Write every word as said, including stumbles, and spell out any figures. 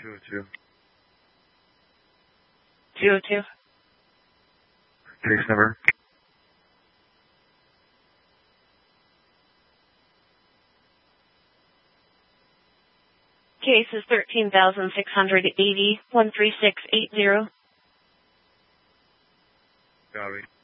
two oh two. two oh two. Case number. Case is thirteen thousand six hundred eighty, one three six eight zero. Copy.